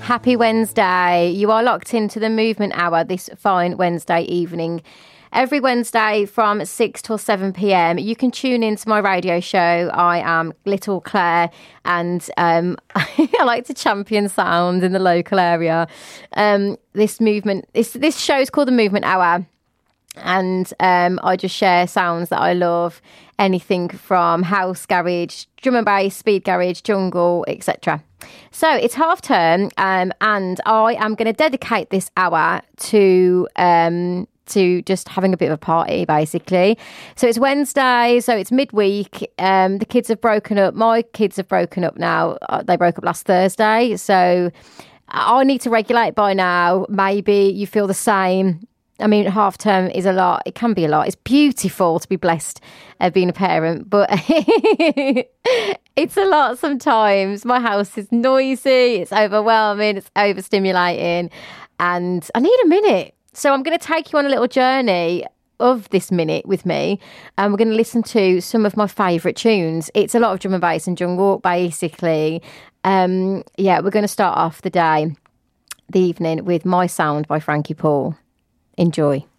Happy Wednesday. You are locked into the Movement Hour this fine Wednesday evening. Every Wednesday from 6 till 7 p.m, you can tune into my radio show. I am Little Claire, and I like to champion sound in the local area. This show is called the Movement Hour, and I just share sounds that I love. Anything from house, garage, drum and bass, speed garage, jungle, etc. So it's half term, and I am going to dedicate this hour to just having a bit of a party, basically. So it's Wednesday, so it's midweek. The kids have broken up. My kids have broken up now. They broke up last Thursday, so I need to regulate by now. Maybe you feel the same. I mean, half term is a lot. It can be a lot. It's beautiful to be blessed being a parent, but it's a lot sometimes. My house is noisy, it's overwhelming, it's overstimulating, and I need a minute. So I'm going to take you on a little journey of this minute with me, and we're going to listen to some of my favourite tunes. It's a lot of drum and bass and jungle, basically. We're going to start off the evening with My Sound by Frankie Paul. Enjoy.